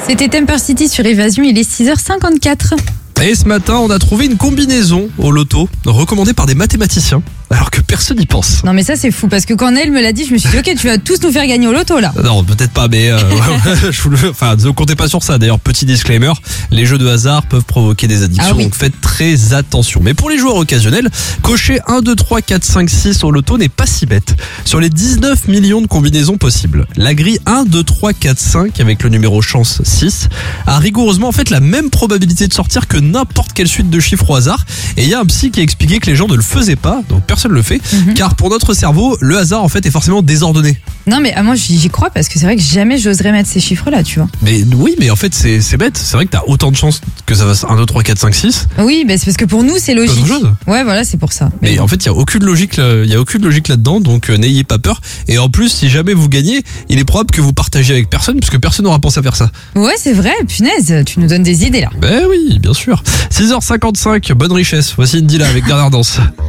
C'était Temper City sur Évasion, il est 6h54. Et ce matin, on a trouvé une combinaison au loto recommandée par des mathématiciens, alors que personne n'y pense. Non mais ça c'est fou, parce que quand Neil me l'a dit, je me suis dit ok, tu vas tous nous faire gagner au loto là. Non, peut-être pas, mais ne comptez pas sur ça. D'ailleurs, petit disclaimer, les jeux de hasard peuvent provoquer des addictions, donc faites très attention. Mais pour les joueurs occasionnels, cocher 1, 2, 3, 4, 5, 6 au loto n'est pas si bête. Sur les 19 millions de combinaisons possibles, la grille 1, 2, 3, 4, 5 avec le numéro chance 6 a rigoureusement en fait la même probabilité de sortir que n'importe quelle suite de chiffres au hasard. Et il y a un psy qui a expliqué que les gens ne le faisaient pas, donc personne le fait, car pour notre cerveau, le hasard en fait est forcément désordonné. Non mais moi j'y crois, parce que c'est vrai que jamais j'oserais mettre ces chiffres là, tu vois. Mais oui, mais en fait c'est bête, c'est vrai que t'as autant de chances que ça fasse 1, 2, 3, 4, 5, 6. Oui, c'est parce que pour nous c'est logique. Autre chose. Ouais voilà, c'est pour ça. Mais en fait il y a aucune logique là-dedans, donc n'ayez pas peur. Et en plus, si jamais vous gagnez, il est probable que vous partagiez avec personne, puisque personne n'aura pensé à faire ça. Ouais c'est vrai, punaise, tu nous donnes des idées là. Ben oui, bien sûr. 6h55, bonne richesse, voici Indila avec Dernière Danse.